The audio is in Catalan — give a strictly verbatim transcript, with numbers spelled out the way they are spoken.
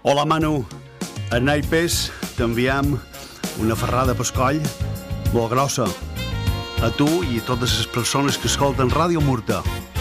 Hola, Manu. A naipes t'enviem una ferrada pel coll molt grossa. A tu i a totes les persones que escolten Ràdio Murta.